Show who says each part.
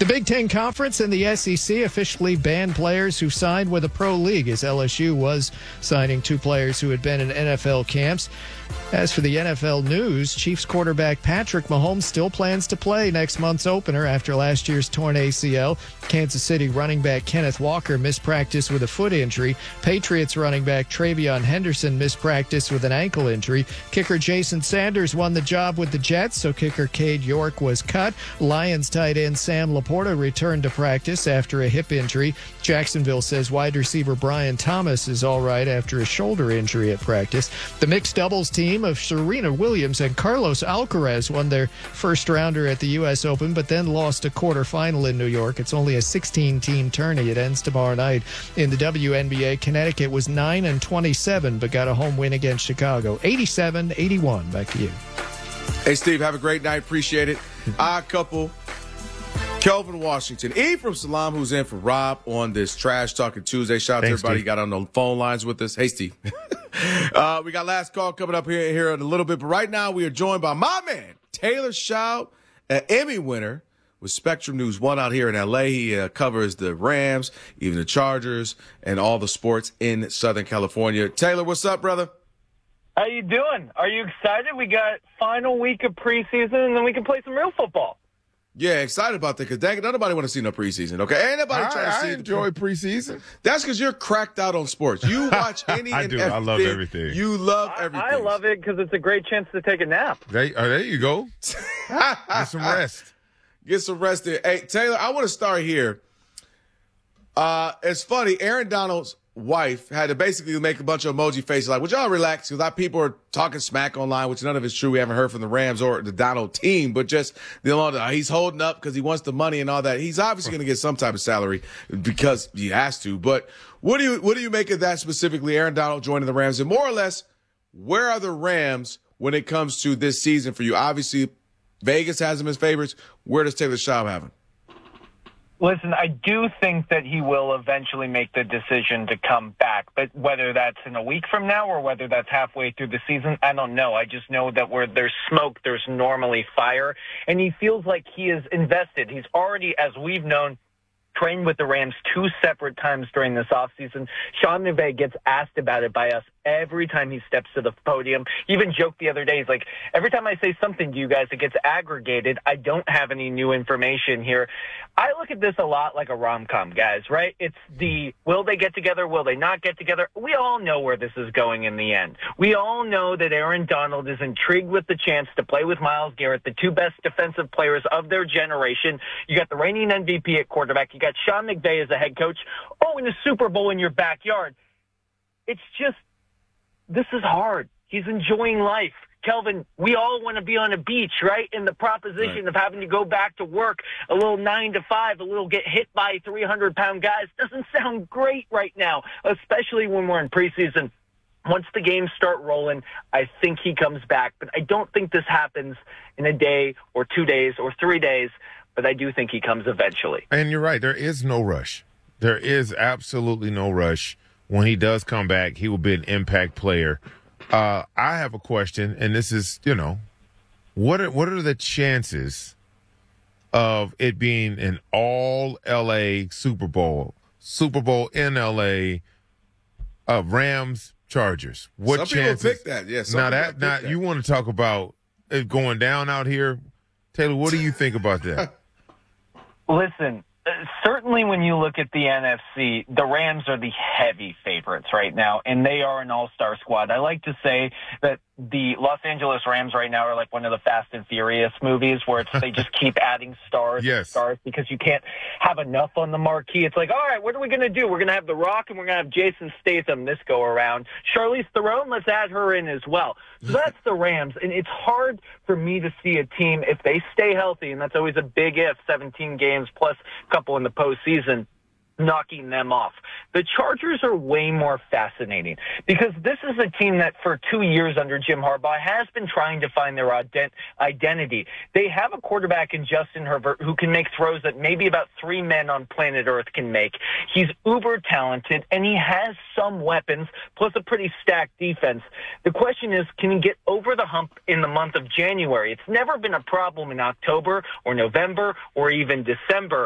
Speaker 1: The Big Ten Conference and the SEC officially banned players who signed with a pro league, as LSU was signing 2 players who had been in NFL camps. As for the NFL news, Chiefs quarterback Patrick Mahomes still plans to play next month's opener after last year's torn ACL. Kansas City running back Kenneth Walker missed practice with a foot injury. Patriots running back Travion Henderson missed practice with an ankle injury. Kicker Jason Sanders won the job with the Jets, so kicker Cade York was cut. Lions tight end Sam Laporta returned to practice after a hip injury. Jacksonville says wide receiver Brian Thomas is all right after a shoulder injury at practice. The mixed doubles team of Serena Williams and Carlos Alcaraz won their first rounder at the U.S. Open, but then lost a quarterfinal in New York. It's only a 16-team tourney. It ends tomorrow night. In the WNBA, Connecticut was 9-27, but got a home win against Chicago, 87-81. Back to you.
Speaker 2: Hey, Steve, have a great night. Appreciate it. Odd couple. Kelvin Washington, E from Salam, who's in for Rob on this Trash Talking Tuesday. Shout out to everybody who got on the phone lines with us. Hey, Steve. We got last call coming up here in a little bit, but right now we are joined by my man, Taylor Schaub, an Emmy winner with Spectrum News 1 out here in L.A. He covers the Rams, even the Chargers, and all the sports in Southern California. Taylor, what's up, brother?
Speaker 3: How you doing? Are you excited? We got final week of preseason, and then we can play some real football.
Speaker 2: Yeah, excited about that because dang it, nobody want to see no preseason. Okay, ain't nobody trying to see.
Speaker 4: I enjoy preseason.
Speaker 2: That's because you're cracked out on sports. You watch any
Speaker 4: I
Speaker 2: and
Speaker 4: do.
Speaker 2: everything.
Speaker 4: I love everything.
Speaker 2: You love everything.
Speaker 3: I love it because it's a great chance to take a nap.
Speaker 4: There you go. Get some rest.
Speaker 2: Get some rest there. Hey, Taylor, I want to start here. It's funny. Aaron Donald's wife had to basically make a bunch of emoji faces like, would y'all relax? Because a lot of people are talking smack online, which none of it's true. We haven't heard from the Rams or the Donald team, but just he's holding up because he wants the money and all that. He's obviously going to get some type of salary because he has to. But what do you make of that specifically, Aaron Donald joining the Rams? And more or less, where are the Rams when it comes to this season for you? Obviously, Vegas has him as favorites. Where does Taylor Schaub have him?
Speaker 3: Listen, I do think that he will eventually make the decision to come back, but whether that's in a week from now or whether that's halfway through the season, I don't know. I just know that where there's smoke, there's normally fire, and he feels like he is invested. He's already, as we've known, trained with the Rams 2 separate times during this offseason. Sean McVay gets asked about it by us every time he steps to the podium. He even joked the other day, he's like, every time I say something to you guys, it gets aggregated. I don't have any new information here. I look at this a lot like a rom-com, guys, right? It's the, will they get together? Will they not get together? We all know where this is going in the end. We all know that Aaron Donald is intrigued with the chance to play with Myles Garrett, the 2 best defensive players of their generation. You got the reigning MVP at quarterback. You got Sean McVay as a head coach. Oh, in the Super Bowl in your backyard. It's just, this is hard. He's enjoying life. Kelvin, we all want to be on a beach, right? And the proposition of having to go back to work a little 9 to 5, a little get hit by 300-pound guys doesn't sound great right now, especially when we're in preseason. Once the games start rolling, I think he comes back. But I don't think this happens in a day or 2 days or 3 days, but I do think he comes eventually.
Speaker 4: And you're right. There is no rush. There is absolutely no rush. When he does come back, he will be an impact player. I have a question, and this is, what are the chances of it being an all L.A. Super Bowl in L.A. of Rams Chargers? What
Speaker 2: some
Speaker 4: chances?
Speaker 2: People pick that, yes.
Speaker 4: Now you want to talk about it going down out here, Taylor? What do you think about that?
Speaker 3: Listen. Certainly when you look at the NFC, the Rams are the heavy favorites right now, and they are an all-star squad. I like to say that the Los Angeles Rams right now are like one of the Fast and Furious movies where they just keep adding stars and stars because you can't have enough on the marquee. It's like, all right, what are we going to do? We're going to have The Rock and we're going to have Jason Statham this go around. Charlize Theron, let's add her in as well. So that's the Rams, and it's hard for me to see a team, if they stay healthy, and that's always a big if, 17 games plus a couple in the postseason, knocking them off. The Chargers are way more fascinating because this is a team that for 2 years under Jim Harbaugh has been trying to find their identity. They have a quarterback in Justin Herbert who can make throws that maybe about 3 men on planet Earth can make. He's uber talented and he has some weapons plus a pretty stacked defense. The question is, can he get over the hump in the month of January? It's never been a problem in October or November or even December.